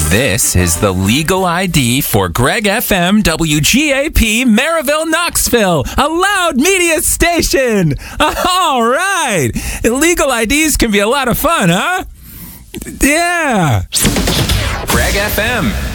This is the legal ID for Greg FM WGAP Maryville, Knoxville, a loud media station. All right. Illegal IDs can be a lot of fun, huh? Yeah. Greg FM.